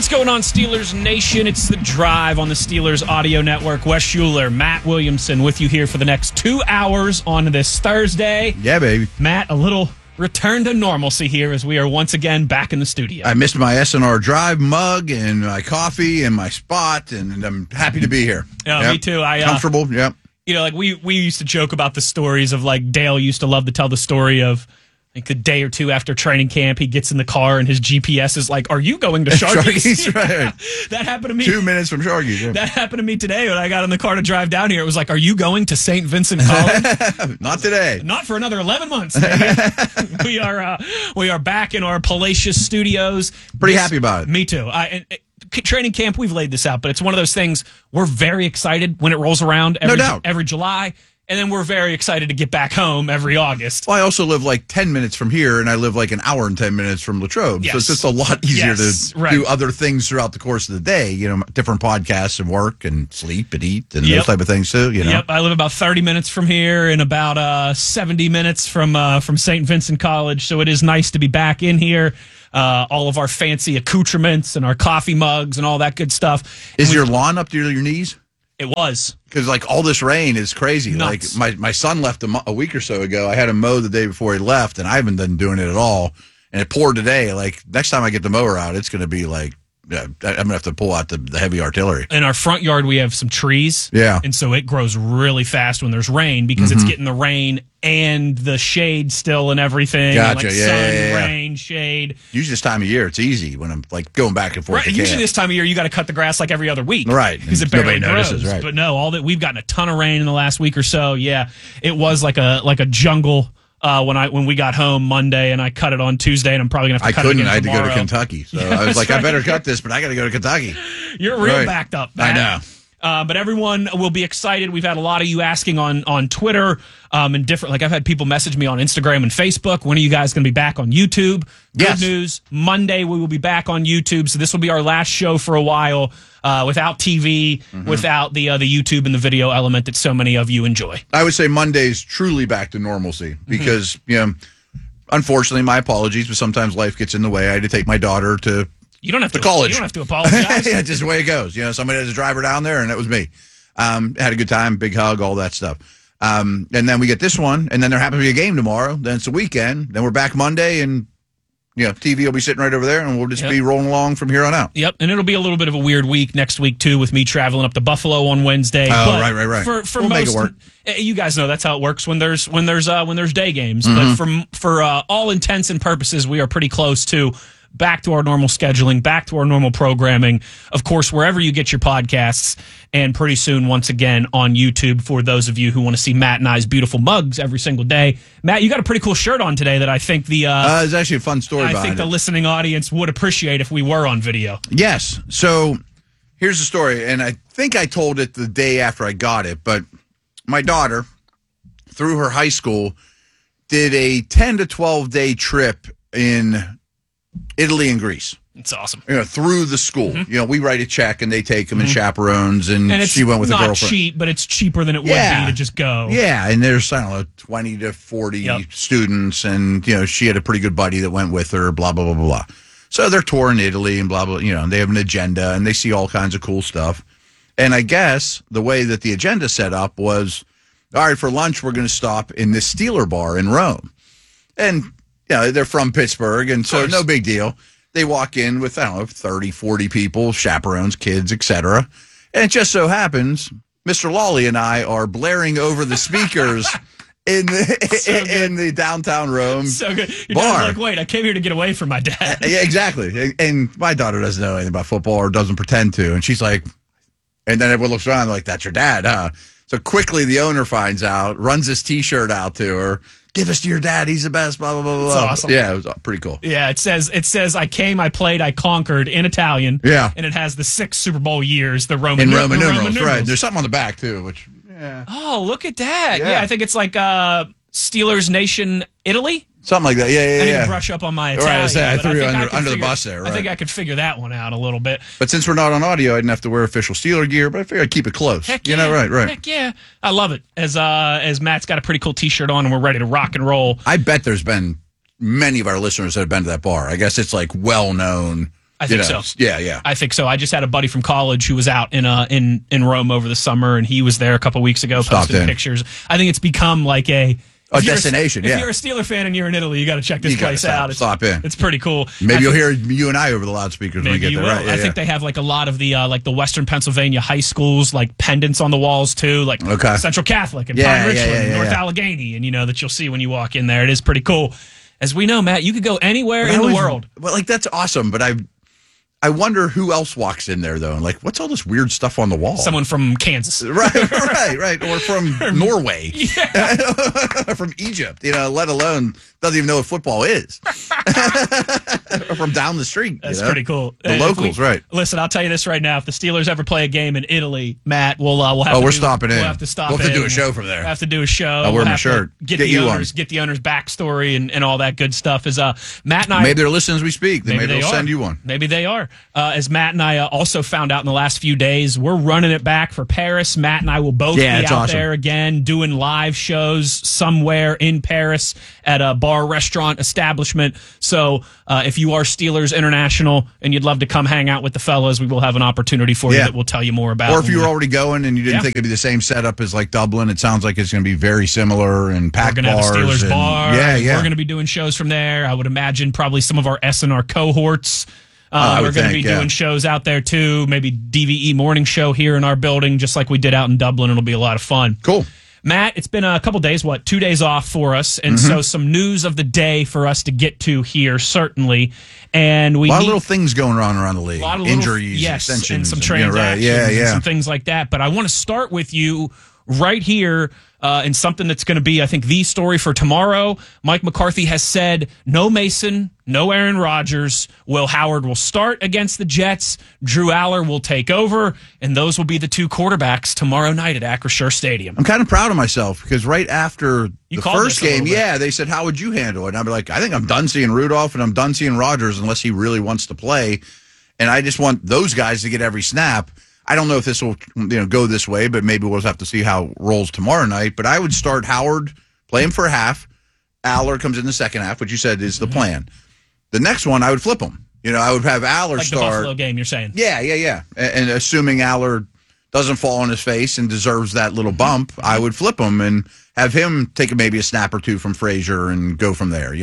What's going on, Steelers Nation? It's The Drive on the Steelers Audio Network. Wes Schuler, Matt Williamson with you here for the next 2 hours on this Thursday. Yeah, baby. Matt, a little return to normalcy here as we are once again back in the studio. I missed my SNR Drive mug and my coffee and my spot, and I'm happy to be here. Yeah, me too. Comfortable, yep. You know, like we used to joke about the stories of, like, Dale used to love to tell the story of, like, a day or two after training camp, he gets in the car and his GPS is like, "Are you going to Sharky's?" Right. That happened to me. 2 minutes from Sharky's. Yeah. That happened to me today when I got in the car to drive down here. It was like, "Are you going to St. Vincent College?" Not today. Not for another 11 months. we are back in our palatial studios. Pretty happy about it. Me too. Training camp, we've laid this out, but it's one of those things we're very excited when it rolls around every July. And then we're very excited to get back home every August. Well, I also live like 10 minutes from here, and I live like an hour and 10 minutes from Latrobe. Yes. So it's just a lot easier to do other things throughout the course of the day, you know, different podcasts and work and sleep and eat and those type of things too, you know. Yep, I live about 30 minutes from here and about 70 minutes from St. Vincent College, so it is nice to be back in here. All of our fancy accoutrements and our coffee mugs and all that good stuff. Is your lawn up to your knees? It was. Because, like, all this rain is crazy. Nuts. Like, my son left a week or so ago. I had him mow the day before he left, and I haven't been doing it at all. And it poured today. Like, next time I get the mower out, it's going to be like, I'm going to have to pull out the heavy artillery. In our front yard, we have some trees. Yeah. And so it grows really fast when there's rain because it's getting the rain and the shade still and everything. Gotcha. And, like, sun, rain, shade. Usually this time of year, it's easy when I'm, like, going back and forth. Right. Usually this time of year, you got to cut the grass like every other week. Right. Because it barely grows. Notices, right. But no, we've gotten a ton of rain in the last week or so. Yeah. It was like a jungle. When we got home Monday, and I cut it on Tuesday, and I'm probably gonna have to cut it again I had tomorrow. to go to Kentucky, so I was like, I better cut this, but I got to go to Kentucky. You're real backed up, Matt. I know. But everyone will be excited. We've had a lot of you asking on Twitter and different. Like, I've had people message me on Instagram and Facebook. When are you guys going to be back on YouTube? Good news. Monday we will be back on YouTube. So this will be our last show for a while without TV, without the YouTube and the video element that so many of you enjoy. I would say Monday's truly back to normalcy because, you know, unfortunately, my apologies, but sometimes life gets in the way. I had to take my daughter to You don't have to college. You don't have to apologize. Yeah, just the way it goes. You know, somebody has to drive her down there, and that was me. Had a good time, big hug, all that stuff. And then we get this one, and then there happens to be a game tomorrow. Then it's a weekend. Then we're back Monday, and TV will be sitting right over there, and we'll just be rolling along from here on out. Yep, and it'll be a little bit of a weird week next week too, with me traveling up to Buffalo on Wednesday. Oh, right. For we'll most, make it work. You guys know that's how it works when there's day games. But for all intents and purposes, we are pretty close to back to our normal scheduling, back to our normal programming. Of course, wherever you get your podcasts, and pretty soon, once again, on YouTube for those of you who want to see Matt and I's beautiful mugs every single day. Matt, you got a pretty cool shirt on today that I think it's actually a fun story behind it. I think the listening audience would appreciate if we were on video. Yes. So here's the story, and I think I told it the day after I got it, but my daughter, through her high school, did a 10 to 12 day trip in Italy and Greece. It's awesome. Through the school. We write a check and they take them and chaperones, and she went with a girlfriend. It's not cheap, but it's cheaper than it would be to just go. Yeah, and there's, 20 to 40 students, and, she had a pretty good buddy that went with her, blah, blah, blah, blah, blah. So they're touring Italy and blah, blah, they have an agenda, and they see all kinds of cool stuff. And I guess the way that the agenda set up was, all right, for lunch, we're going to stop in this Steeler bar in Rome. And, they're from Pittsburgh, and so no big deal. They walk in with, 30, 40 people, chaperones, kids, etc. And it just so happens, Mr. Lawley and I are blaring over the speakers in the downtown Rome so good. Your bar. dad's like, wait, I came here to get away from my dad. Yeah, exactly. And my daughter doesn't know anything about football or doesn't pretend to. And she's like, and then everyone looks around like, that's your dad, huh? So quickly the owner finds out, runs his T-shirt out to her. Give us to your dad. He's the best. Blah blah blah blah. That's awesome. Yeah, it was pretty cool. Yeah, it says I came, I played, I conquered in Italian. Yeah, and it has the 6 Super Bowl years, the Roman numerals. Right. There's something on the back too, which. Yeah. Oh, look at that. Yeah, I think it's like Steelers Nation Italy. Something like that. Yeah. I need to brush up on my Italian. Right, I threw you under the bus there. Right? I think I could figure that one out a little bit. But since we're not on audio, I didn't have to wear official Steeler gear, but I figured I'd keep it close. Heck yeah. Right. Heck yeah. I love it. As Matt's got a pretty cool T-shirt on and we're ready to rock and roll. I bet there's been many of our listeners that have been to that bar. I guess it's like well known. I think so. Yeah. I think so. I just had a buddy from college who was out in Rome over the summer, and he was there a couple weeks ago posting pictures. I think it's become like a destination. If you're a Steeler fan and you're in Italy, you got to check this place out. Stop in. It's pretty cool. Maybe you'll hear you and I over the loudspeakers when we get there. Right? I think they have like a lot of the like the Western Pennsylvania high schools, like pendants on the walls too, like Central Catholic and Pine Richland, North Allegheny, and that you'll see when you walk in there. It is pretty cool. As we know, Matt, you could go anywhere in the world. Well, like that's awesome, but I wonder who else walks in there, though. And like, what's all this weird stuff on the wall? Someone from Kansas. Right. Or from Norway. From Egypt, let alone doesn't even know what football is. Or from down the street. That's pretty cool. The locals, right. Listen, I'll tell you this right now. If the Steelers ever play a game in Italy, Matt, we'll have we're stopping in. We'll have to stop in. We'll have to do a show from there. We'll have to do a show. I'll wear my shirt. Get the owner's backstory and all that good stuff. As Matt and I... Maybe they're listening as we speak. Maybe they'll send you one. Maybe they are. As Matt and I also found out in the last few days, we're running it back for Paris. Matt and I will both be out there again doing live shows somewhere in Paris at a bar, restaurant, establishment. So if you are Steelers International and you'd love to come hang out with the fellas, we will have an opportunity for you that we'll tell you more about. Or if you were already going and you didn't think it'd be the same setup as like Dublin, it sounds like it's going to be very similar and packed bars. We're going to have a Steelers bar. Yeah. We're going to be doing shows from there. I would imagine probably some of our S&R cohorts. We're going to be doing shows out there too. Maybe DVE morning show here in our building, just like we did out in Dublin. It'll be a lot of fun. Cool. Matt, it's been a couple days, 2 days off for us, and so some news of the day for us to get to here, certainly. And we a lot of little things going on around the league, a lot of injuries, extensions, and some transactions, and some things like that. But I want to start with you right here. In something that's going to be, I think, the story for tomorrow. Mike McCarthy has said no Mason, no Aaron Rodgers. Will Howard will start against the Jets. Drew Aller will take over, and those will be the two quarterbacks tomorrow night at Acrisure Stadium. I'm kind of proud of myself because right after the first game, they said, how would you handle it? And I'd be like, I think I'm done seeing Rudolph and I'm done seeing Rodgers unless he really wants to play. And I just want those guys to get every snap. I don't know if this will go this way, but maybe we'll have to see how it rolls tomorrow night. But I would start Howard, play him for a half. Aller comes in the second half, which you said is the plan. The next one, I would flip him. I would have Aller like start. The Buffalo game, you're saying? Yeah. And assuming Aller doesn't fall on his face and deserves that little bump, I would flip him and have him take maybe a snap or two from Frazier and go from there,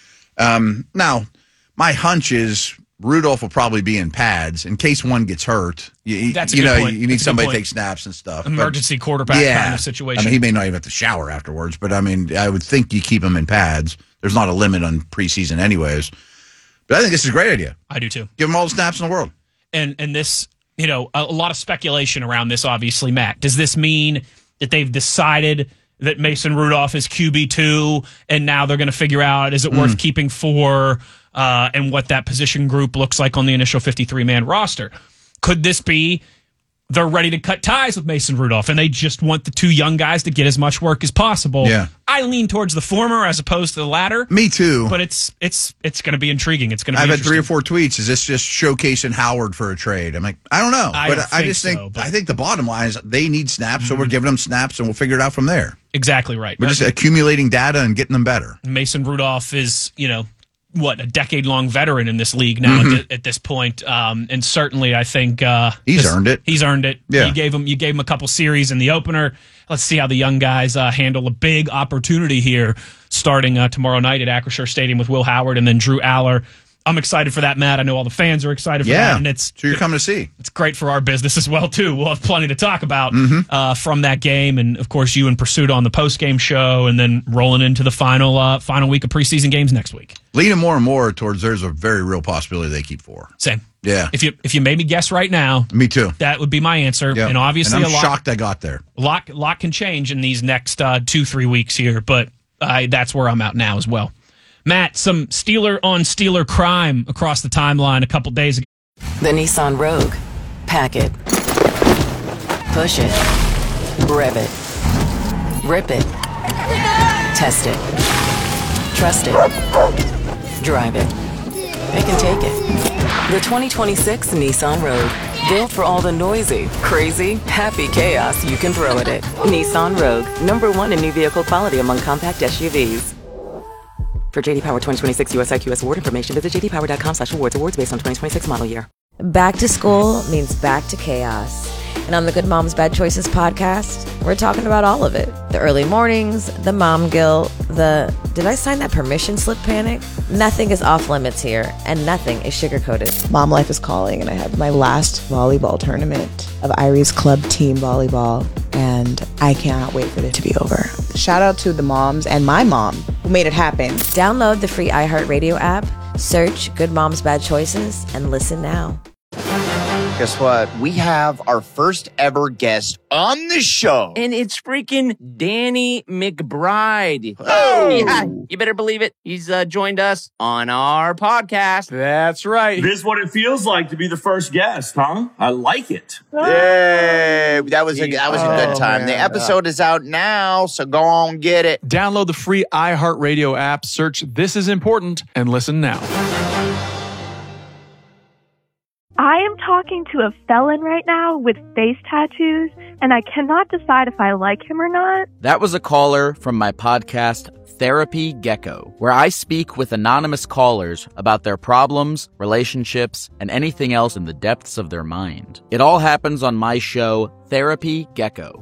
Now, my hunch is Rudolph will probably be in pads in case one gets hurt. That's a good point. You need somebody to take snaps and stuff. Emergency quarterback kind of situation. I mean, he may not even have to shower afterwards, but I mean, I would think you keep him in pads. There's not a limit on preseason anyways. But I think this is a great idea. I do too. Give him all the snaps in the world. And this, a lot of speculation around this, obviously, Matt. Does this mean that they've decided that Mason Rudolph is QB2 and now they're going to figure out, is it worth keeping 4 and what that position group looks like on the initial 53-man roster? Could this be they're ready to cut ties with Mason Rudolph and they just want the two young guys to get as much work as possible? Yeah. I lean towards the former as opposed to the latter. Me too. But it's going to be intriguing. It's going to be I've had 3 or 4 tweets. Is this just showcasing Howard for a trade? I'm like, I don't know. I just think I think the bottom line is they need snaps, so we're giving them snaps and we'll figure it out from there. Exactly right. We're just accumulating data and getting them better. Mason Rudolph is, a decade-long veteran in this league now at this point. And certainly I think he's earned it. He's earned it. Yeah. You gave him a couple series in the opener. Let's see how the young guys handle a big opportunity here starting tomorrow night at Acrisure Stadium with Will Howard and then Drew Aller. I'm excited for that, Matt. I know all the fans are excited for that. And so you're coming to see. It's great for our business as well, too. We'll have plenty to talk about from that game. And, of course, you and Pursuit on the post-game show and then rolling into the final week of preseason games next week. Leaning more and more towards there's a very real possibility they keep 4. Same. Yeah. If you made me guess right now. Me too. That would be my answer. Yep. And obviously I'm shocked I got there. A lot can change in these next 2-3 weeks here. But that's where I'm at now as well. Matt, some Steeler-on-Steeler crime across the timeline a couple days ago. The Nissan Rogue. Pack it. Push it. Rev it. Rip it. Test it. Trust it. Drive it. It can take it. The 2026 Nissan Rogue. Built for all the noisy, crazy, happy chaos you can throw at it. Nissan Rogue. #1 in new vehicle quality among compact SUVs. For JD Power 2026 US IQ award information, visit jdpower.com/awards. Awards based on 2026 model year. Back to school means back to chaos. And on the Good Moms Bad Choices podcast, we're talking about all of it. The early mornings, the mom guilt, the did I sign that permission slip panic? Nothing is off limits here, and nothing is sugar-coated. Mom life is calling, and I have my last volleyball tournament of Irie's club team volleyball, and I cannot wait for it to be over. Shout out to the moms and my mom who made it happen. Download the free iHeartRadio app, search Good Moms Bad Choices, and listen now. Guess what? We have our first ever guest on the show. And it's freaking Danny McBride. Oh! Yeah, you better believe it. He's joined us on our podcast. That's right. This is what it feels like to be the first guest, huh? I like it. Yay! That was a good time. Man. The episode is out now, so go on get it. Download the free iHeartRadio app, search This Is Important, and listen now. I am talking to a felon right now with face tattoos, and I cannot decide if I like him or not. That was a caller from my podcast, Therapy Gecko, where I speak with anonymous callers about their problems, relationships, and anything else in the depths of their mind. It all happens on my show, Therapy Gecko.